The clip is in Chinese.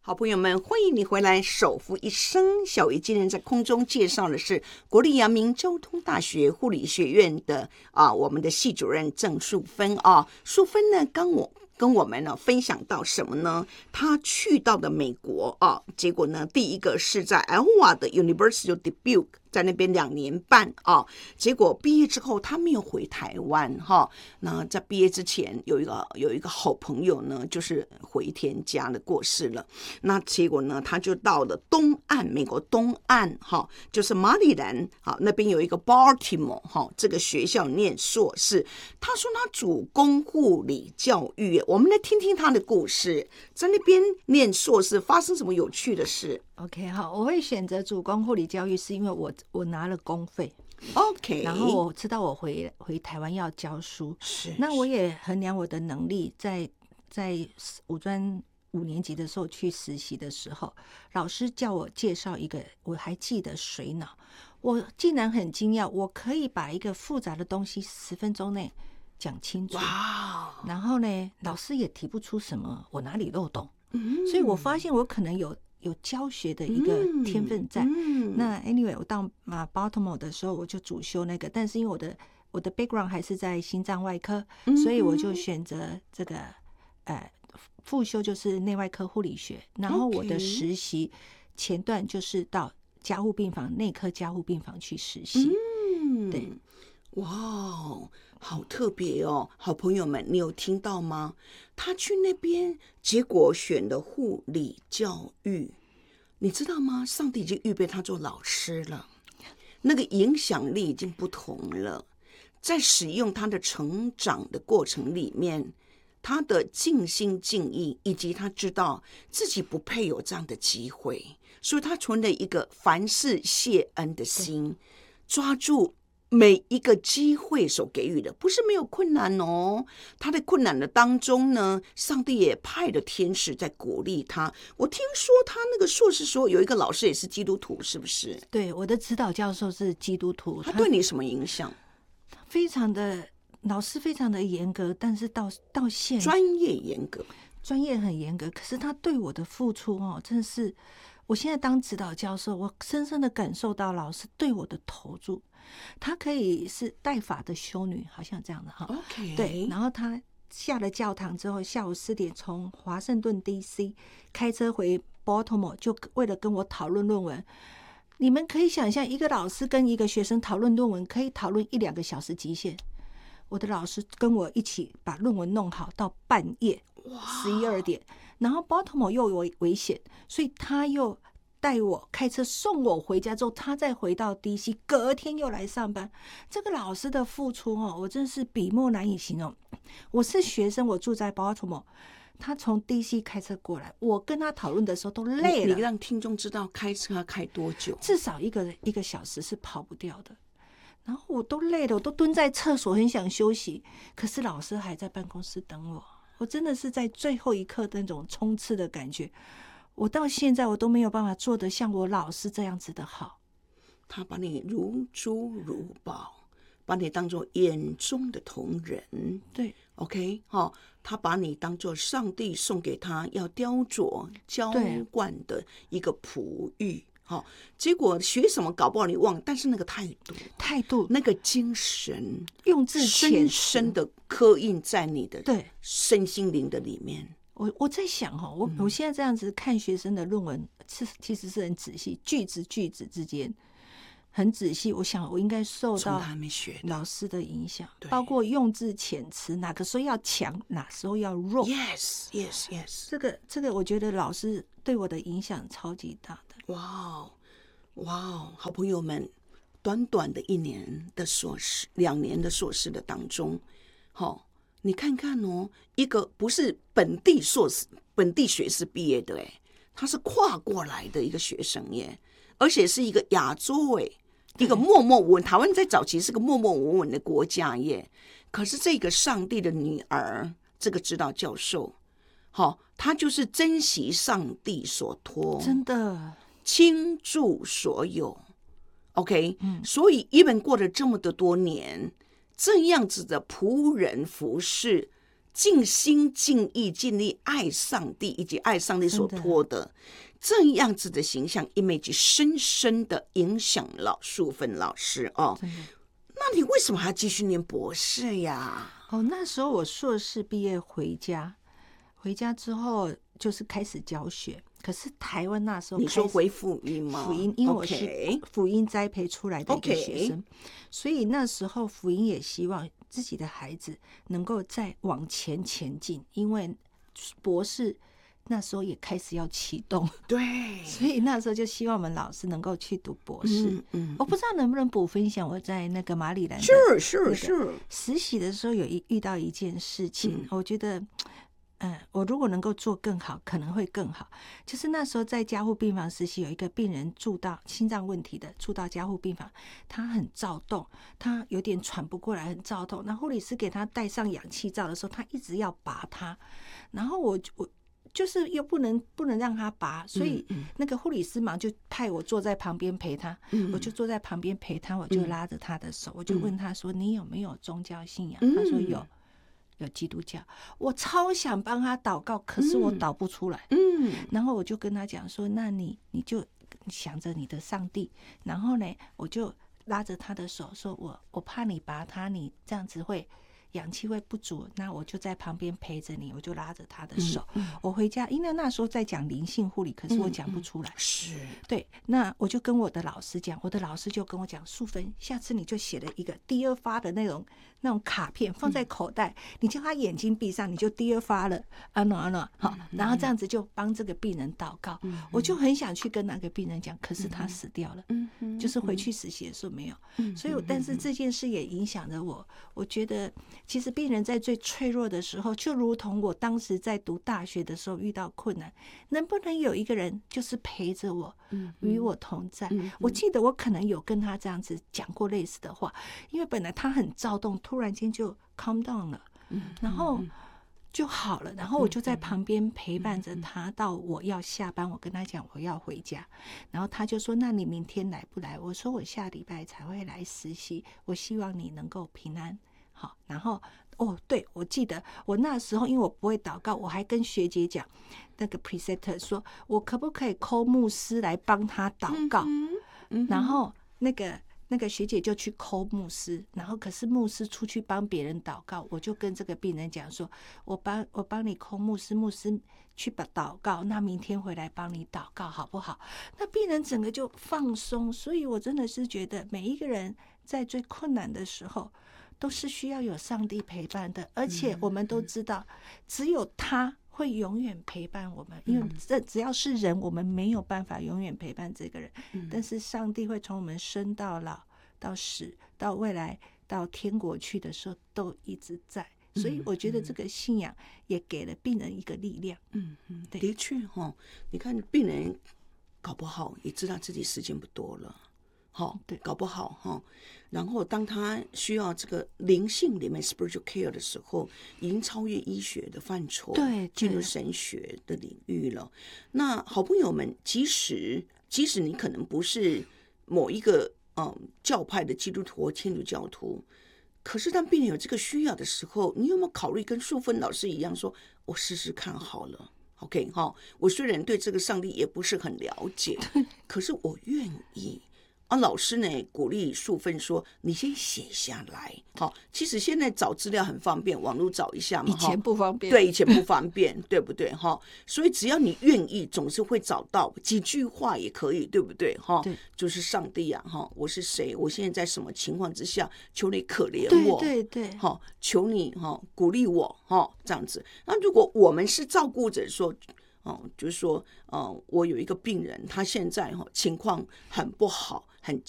好朋友们，欢迎你回来。守护一生，小鱼今天在空中介绍的是国立阳明交通大学护理学院的我们的系主任郑淑芬啊。淑芬呢，跟我们呢分享到什么呢？他去到的美国啊，结果呢，第一个是在 Iowa 的 University of Dubuque， 在那边2年半啊。结果毕业之后，他没有回台湾哈。那在毕业之前，有一个好朋友呢，就是回天家的过世了。那结果呢，他就到了东岸，美国东岸哈，就是马里兰啊，那边有一个 Baltimore 哈，这个学校念硕士。他说他主攻护理教育，我们来听听他的故事，在那边念硕士发生什么有趣的事。 OK， 好，我会选择主攻护理教育，是因为我拿了公费。 OK， 然后我知道我回台湾要教书，那我也衡量我的能力，在五专5年级的时候去实习的时候，老师叫我介绍一个，我还记得水脑，我竟然很惊讶，我可以把一个复杂的东西10分钟内讲清楚。 哇！ 然后呢，老师也提不出什么我哪里漏洞，所以我发现我可能有教学的一个天分在。那 anyway， 我到Baltimore 的时候，我就主修那个，但是因为我的 background 还是在心脏外科，所以我就选择这个副修就是内外科护理学。然后我的实习前段就是到加护病房、内科加护病房去实习。对， 哇，好特别哦！好朋友们，你有听到吗？他去那边，结果选了护理教育，你知道吗？上帝已经预备他做老师了，那个影响力已经不同了。在使用他的成长的过程里面，他的尽心尽意，以及他知道自己不配有这样的机会，所以他存了一个凡事谢恩的心，抓住每一个机会所给予的，不是没有困难哦。他在困难的当中呢，上帝也派了天使在鼓励他。我听说他那个硕士说有一个老师也是基督徒，是不是？ 对，我的指导教授是基督徒。 他对你什么影响？ 非常的老师非常的严格，但是到现在专业严格， 专业很严格，可是他对我的付出真的是，我现在当指导教授，我深深的感受到老师对我的投入。她可以是带法的修女，好像这样的哈。 OK， 对，然后她下了教堂之后，下午4点从华盛顿 DC 开车回 Baltimore， 就为了跟我讨论论文。你们可以想象，一个老师跟一个学生讨论论文，可以讨论1-2个小时极限。我的老师跟我一起把论文弄好到半夜11、2点，然后 Baltimore 又有危险，所以他又带我开车送我回家之后，他再回到 DC， 隔天又来上班。这个老师的付出我真是笔墨难以形容。我是学生，我住在 Baltimore， 他从 DC 开车过来，我跟他讨论的时候都累了。 你让听众知道开车要开多久？ 至少一个小时是跑不掉的。然后我都累了，我都蹲在厕所很想休息，可是老师还在办公室等我。我真的是在最后一刻的那种冲刺的感觉，我到现在我都没有办法做得像我老师这样子的好。 他把你如珠如宝，把你当作眼中的瞳人。 对 ，OK， 他把你当作上帝送给他要雕琢浇灌的一个璞玉。结果学什么搞不好你忘，但是那个态度那个精神用字深深的刻印在你的对身心灵的里面。 我在想我现在这样子看学生的论文其实是很仔细，句子之间很仔细。我想我应该受到老师的影响，包括用字遣词，哪个时候要强，哪时候要弱。 Yes。 这个我觉得老师对我的影响超级大的。 哇哦，好朋友们，短短的1年的硕士，2年的硕士的当中，你看看一个不是本地学士毕业的他是跨过来的一个学生耶，而且是一个亚洲一个默默无闻，台湾在早期是个默默无闻的国家耶。可是这个上帝的女儿，这个指导教授，他就是珍惜上帝所托， 真的倾注所有。OK，所以一本过了这么的多年，这样子的仆人服侍， 尽心尽意尽力爱上帝以及爱上帝所托的这样子的形象 image 深深的影响了淑芬老师哦。那你为什么还要继续念博士呀？ 那时候我硕士毕业回家之后就是开始教学。可是台湾那时候你说回福音吗？ 福音，因为我是福音栽培出来的一个学生，所以那时候福音也希望自己的孩子能够再往前进，因为博士那时候也开始要启动， 对， 所以那时候就希望我们老师能够去读博士。我不知道能不能补分享我在那个马里兰的实习的时候遇到一件事情，我觉得我如果能够做更好可能会更好。就是那时候在加护病房实习，有一个病人住到心脏问题的，住到加护病房，他很躁动，他有点喘不过来，很躁动。那护理师给他戴上氧气罩的时候，他一直要拔他，然后我就是又不能让他拔，所以那个护理师忙就派我坐在旁边陪他，我就坐在旁边陪他，我就拉着他的手，我就问他说：“你有没有宗教信仰？”他说有基督教。我超想帮他祷告，可是我祷不出来。然后我就跟他讲说：“那你就想着你的上帝。”然后呢，我就拉着他的手说：“我怕你拔他，你这样子氧气会不足，那我就在旁边陪着你。”我就拉着他的手，我回家，因为那时候在讲灵性护理，可是我讲不出来。 是对，那我就跟我的老师讲，我的老师就跟我讲：“淑芬，下次你就写了一个第二发的那种卡片放在口袋，你叫他眼睛闭上，你就第二发了，好，然后这样子就帮这个病人祷告。”我就很想去跟那个病人讲，可是他死掉了，就是回去实习的时候没有。所以但是这件事也影响着我，我觉得其实病人在最脆弱的时候，就如同我当时在读大学的时候遇到困难，能不能有一个人就是陪着我，与我同在。我记得我可能有跟他这样子讲过类似的话，因为本来他很躁动，突然间就 calm down 了，然后就好了，然后我就在旁边陪伴着他到我要下班，我跟他讲我要回家，然后他就说：“那你明天来不来？”我说：“我下礼拜才会来实习，我希望你能够平安。”好，然后对，我记得我那时候因为我不会祷告，我还跟学姐讲，那个 preceptor 说我可不可以call牧师来帮他祷告，然后那个学姐就去call牧师，然后可是牧师出去帮别人祷告，我就跟这个病人讲说，我帮你call牧师，牧师去祷告，那明天回来帮你祷告好不好？那病人整个就放松。所以我真的是觉得每一个人在最困难的时候都是需要有上帝陪伴的，而且我们都知道只有他会永远陪伴我们，因为这只要是人，我们没有办法永远陪伴这个人，但是上帝会从我们生到老到死到未来到天国去的时候都一直在。所以我觉得这个信仰也给了病人一个力量。对， 的确你看病人搞不好也知道自己时间不多了，对，搞不好然后当他需要这个灵性里面 spiritual care 的时候，已经超越医学的范畴， 对， 进入神学的领域了。那好朋友们，即使你可能不是某一个教派的基督徒或天主教徒，可是当病人有这个需要的时候，你有没有考虑跟淑芬老师一样说，我试试看好了，OK 我虽然对这个上帝也不是很了解，可是我愿意。老师呢鼓励淑芬说，你先写下来。其实现在找资料很方便，网络找一下嘛， 以前不方便。 对，以前不方便对不对所以只要你愿意，总是会找到几句话也可以，对不对对， 就是上帝啊我是谁，我现在在什么情况之下，求你可怜我， 对求你鼓励我这样子。那如果我们是照顾者说就是说我有一个病人，他现在情况很不好，很